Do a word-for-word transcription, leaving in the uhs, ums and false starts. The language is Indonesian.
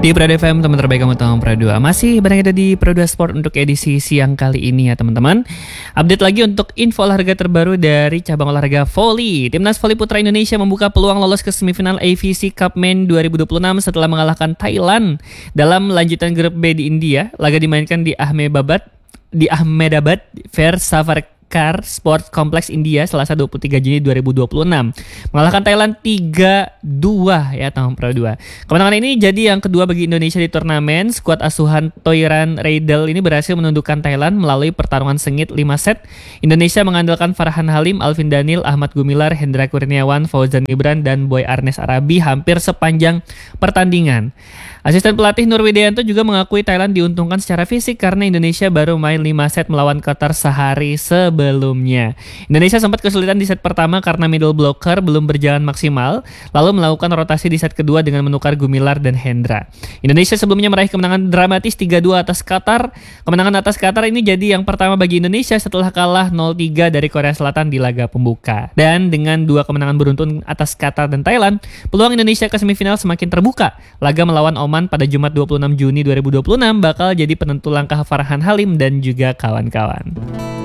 Di Pro F M, teman terbaik kamu tahun Pro dua. Masih berada di Pro dua Sport untuk edisi siang kali ini ya teman-teman. Update lagi untuk info olahraga terbaru dari cabang olahraga voli. Timnas voli putra Indonesia membuka peluang lolos ke semifinal A V C Cup Men dua ribu dua puluh enam setelah mengalahkan Thailand dalam lanjutan grup B di India. Laga dimainkan di Ahmedabad, di Ahmedabad Fair Savarkar Sports Complex India Selasa dua puluh tiga Juni dua ribu dua puluh enam, mengalahkan Thailand tiga dua ya tahun Pro dua. Kemenangan ini jadi yang kedua bagi Indonesia di turnamen. Skuad asuhan Toiran Reidel ini berhasil menundukkan Thailand melalui pertarungan sengit lima set. Indonesia mengandalkan Farhan Halim, Alvin Daniel, Ahmad Gumilar, Hendra Kurniawan, Fauzan Gibran, dan Boy Arnes Arabi hampir sepanjang pertandingan. Asisten pelatih Nur Widianto juga mengakui Thailand diuntungkan secara fisik karena Indonesia baru main lima set melawan Qatar sehari sebelumnya. Indonesia sempat kesulitan di set pertama karena middle blocker belum berjalan maksimal, lalu melakukan rotasi di set kedua dengan menukar Gumilar dan Hendra. Indonesia sebelumnya meraih kemenangan dramatis tiga dua atas Qatar. Kemenangan atas Qatar ini jadi yang pertama bagi Indonesia setelah kalah nol tiga dari Korea Selatan di laga pembuka. Dan dengan dua kemenangan beruntun atas Qatar dan Thailand, peluang Indonesia ke semifinal semakin terbuka. Laga melawan Oman pada Jumat dua puluh enam Juni dua ribu dua puluh enam bakal jadi penentu langkah Farhan Halim dan juga kawan-kawan.